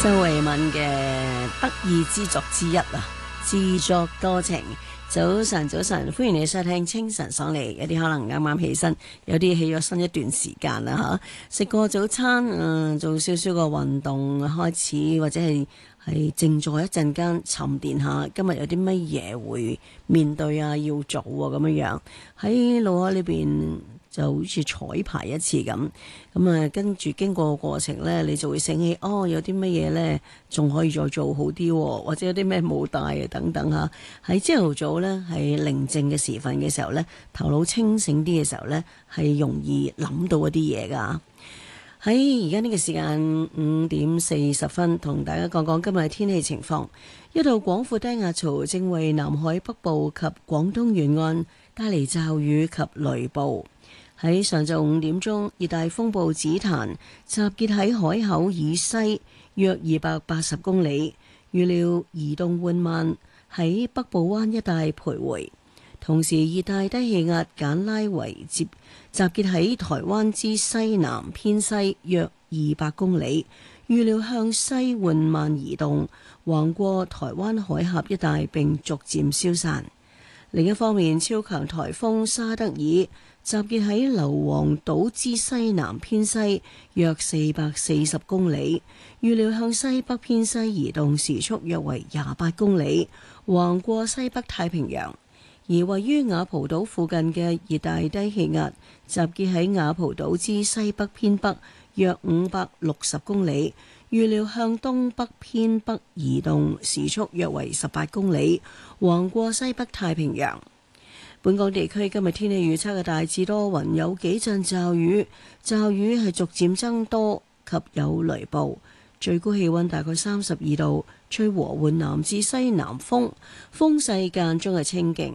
周慧敏嘅得意之作之一啊，自作多情。早晨，早晨，歡迎你收聽清晨爽利。有啲可能啱啱起身，有啲起咗身一段時間啦吓，食過早餐，做少少個運動開始，或者係靜坐一陣間沉澱下，今日有啲乜嘢會面對啊，要做啊咁樣樣喺腦海裏邊。就好似彩排一次咁，跟住經過個過程呢，你就會醒起，有啲乜嘢呢仲可以再做好啲，或者有啲咩冇帶啊等等嚇。喺朝頭早呢，係寧靜嘅時分嘅時候呢，頭腦清醒啲嘅時候呢，係容易諗到一啲嘢噶。喺而家呢個時間5:40，同大家講講今日嘅天氣情況。一道廣闊低壓槽正為南海北部及廣東沿岸帶嚟驟雨及雷暴。喺上晝5點鐘，熱帶風暴紫檀集結喺海口以西約280公里，預料移動緩慢，喺北部灣一帶徘徊。同時，熱帶低氣壓簡拉維集結喺台灣之西南偏西約200公里，預料向西緩慢移動，橫過台灣海峽一帶並逐漸消散。另一方面，超強颱風沙德爾集結喺硫磺島之西南偏西約440公里，預料向西北偏西移動，時速約為28公里，橫過西北太平洋。而位於雅蒲島附近嘅熱帶低氣壓集結喺雅蒲島之西北偏北約560公里，預料向東北偏北移動，時速約為18公里，橫過西北太平洋。本港地區今日天氣預測嘅大致多雲，有幾陣驟雨，驟雨係逐漸增多及有雷暴，最高氣溫大概32度，吹和緩南至西南風，風勢間中係清勁。